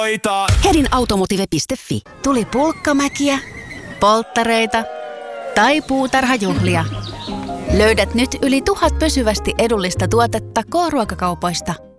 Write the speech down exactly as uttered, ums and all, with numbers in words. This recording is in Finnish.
Hedin automotive piste fi. Tuli pulkkamäkiä, polttareita tai puutarhajuhlia. Löydät nyt yli tuhat pysyvästi edullista tuotetta K-ruokakaupoista.